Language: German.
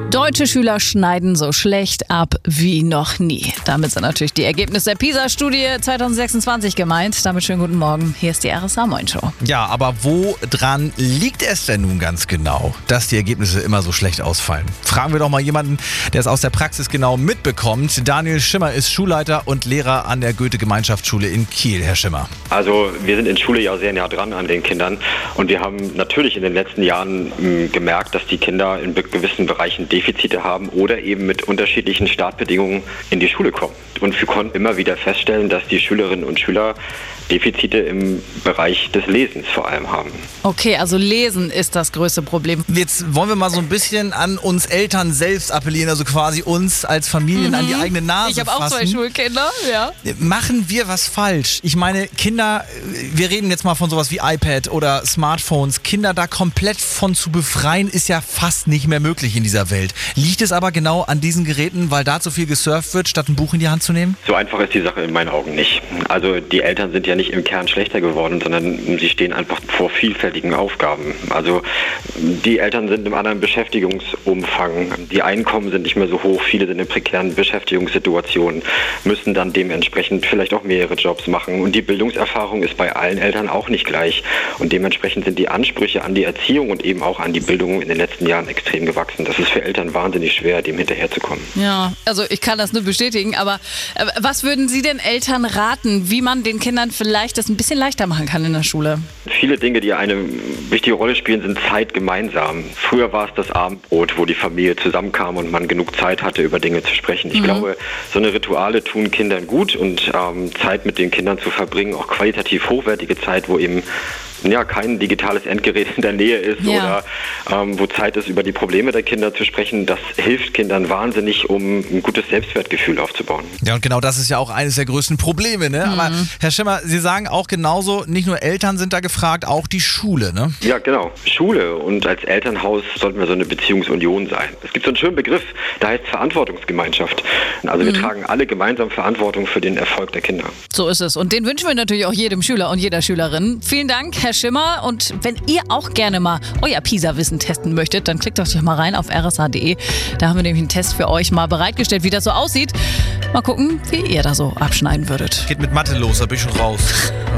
Deutsche Schüler schneiden so schlecht ab wie noch nie. Damit sind natürlich die Ergebnisse der PISA-Studie 2026 gemeint. Damit schönen guten Morgen. Hier ist die RSA Moin Show. Ja, aber wo dran liegt es denn nun ganz genau, dass die Ergebnisse immer so schlecht ausfallen? Fragen wir doch mal jemanden, der es aus der Praxis genau mitbekommt. Daniel Schimmer ist Schulleiter und Lehrer an der Goethe-Gemeinschaftsschule in Kiel. Herr Schimmer. Also wir sind in Schule ja sehr nah dran an den Kindern und wir haben natürlich in den letzten Jahren gemerkt, dass die Kinder in gewissen Bereichen Defizite haben oder eben mit unterschiedlichen Startbedingungen in die Schule kommen. Und wir konnten immer wieder feststellen, dass die Schülerinnen und Schüler Defizite im Bereich des Lesens vor allem haben. Okay, also Lesen ist das größte Problem. Jetzt wollen wir mal so ein bisschen an uns Eltern selbst appellieren, also quasi uns als Familien an die eigene Nase Ich habe auch 2 Schulkinder, ja. Machen wir was falsch? Ich meine, Kinder, wir reden jetzt mal von sowas wie iPad oder Smartphones, Kinder da komplett von zu befreien, ist ja fast nicht mehr möglich in dieser Welt. Liegt es aber genau an diesen Geräten, weil da zu viel gesurft wird, statt ein Buch in die Hand zu nehmen? So einfach ist die Sache in meinen Augen nicht. Also die Eltern sind ja nicht im Kern schlechter geworden, sondern sie stehen einfach vor vielfältigen Aufgaben. Also die Eltern sind im anderen Beschäftigungsumfang. Die Einkommen sind nicht mehr so hoch, viele sind in prekären Beschäftigungssituationen, müssen dann dementsprechend vielleicht auch mehrere Jobs machen. Und die Bildungserfahrung ist bei allen Eltern auch nicht gleich. Und dementsprechend sind die Ansprüche an die Erziehung und eben auch an die Bildung in den letzten Jahren extrem gewachsen. Das ist für Eltern wahnsinnig schwer, dem hinterherzukommen. Ja, also ich kann das nur bestätigen, aber was würden Sie den Eltern raten, wie man den Kindern vielleicht das ein bisschen leichter machen kann in der Schule? Viele Dinge, die eine wichtige Rolle spielen, sind Zeit gemeinsam. Früher war es das Abendbrot, wo die Familie zusammenkam und man genug Zeit hatte, über Dinge zu sprechen. Ich glaube, so eine Rituale tun Kindern gut und Zeit mit den Kindern zu verbringen, auch qualitativ hochwertige Zeit, wo eben kein digitales Endgerät in der Nähe ist oder wo Zeit ist, über die Probleme der Kinder zu sprechen, das hilft Kindern wahnsinnig, um ein gutes Selbstwertgefühl aufzubauen. Ja, und genau das ist ja auch eines der größten Probleme, ne? Aber Herr Schimmer, Sie sagen auch genauso, nicht nur Eltern sind da gefragt, auch die Schule, ne? Ja, genau. Schule und als Elternhaus sollten wir so eine Beziehungsunion sein. Es gibt so einen schönen Begriff, der heißt Verantwortungsgemeinschaft. Also wir tragen alle gemeinsam Verantwortung für den Erfolg der Kinder. So ist es. Und den wünschen wir natürlich auch jedem Schüler und jeder Schülerin. Vielen Dank, Herr Schimmer. Und wenn ihr auch gerne mal euer PISA-Wissen testen möchtet, dann klickt euch doch mal rein auf rsa.de. Da haben wir nämlich einen Test für euch mal bereitgestellt, wie das so aussieht. Mal gucken, wie ihr da so abschneiden würdet. Geht mit Mathe los, da bin ich schon raus.